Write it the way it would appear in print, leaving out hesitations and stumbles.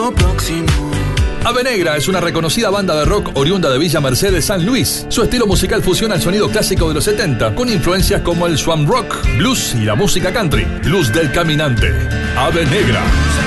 lo próximo. Ave Negra es una reconocida banda de rock oriunda de Villa Mercedes, San Luis. Su estilo musical fusiona el sonido clásico de los 70 con influencias como el swamp rock, blues y la música country. Luz del Caminante. Ave Negra.